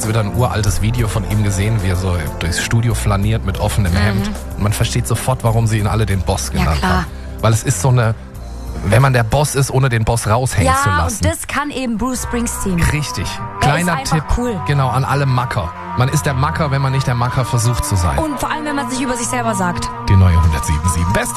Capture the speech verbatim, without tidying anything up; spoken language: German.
letztens wieder ein uraltes Video von ihm gesehen, wie er so durchs Studio flaniert mit offenem Mhm. Hemd. Und man versteht sofort, warum sie ihn alle den Boss Ja, genannt klar. haben. Weil es ist so eine, wenn man der Boss ist, ohne den Boss raushängen zu Ja, lassen. und das kann eben Bruce Springsteen. Richtig. Kleiner ist einfach Tipp. cool. Genau, an alle Macker. Man ist der Macker, wenn man nicht der Macker versucht zu sein. Und vor allem, wenn man sich über sich selber sagt. Die neue hundertsieben Komma sieben. Beste